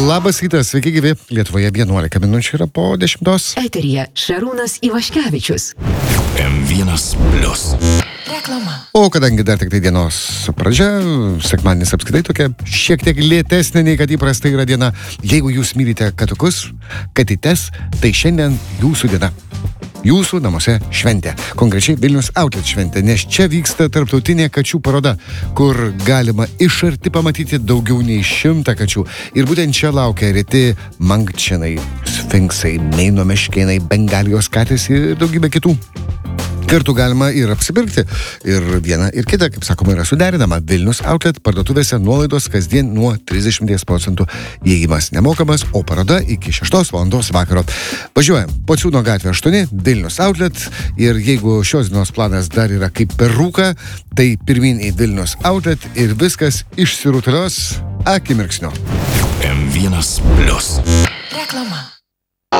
Labas rytas, sveiki gyvi. Lietuvoje 11 minučių yra po 10. Eteryje Šarūnas Ivaškevičius. M1+. Reklama. O kadangi dar tik tai dienos pradžia, sekmadienis apskritai tokia šiek tiek lėtesnė nei kad įprastai yra diena. Jeigu jūs mylite katukus, katytes, tai šiandien jūsų diena. Jūsų namuose šventė. Konkrečiai Vilnius Outlet šventė, nes čia vyksta tarptautinė kačių paroda, kur galima iš arti pamatyti daugiau nei 100 kačių. Ir būtent čia laukia reti mankščinai, sfinksai, meino meškėnai, bengalijos katės ir daugybė kitų. Kartu galima ir apsipirkti. Ir viena ir kita, kaip sakoma, yra suderinama. Vilnius Outlet parduotuvėse nuolaidos kasdien nuo 30%. Įėjimas nemokamas, o paroda iki 6 valandos vakaro. Važiuojam. Pociūno gatvė 8, Vilnius Outlet. Ir jeigu šios dienos planas dar yra kaip per rūką, tai pirmin į Vilnius Outlet ir viskas išsirutulios akimirksniu. M1+. Reklama.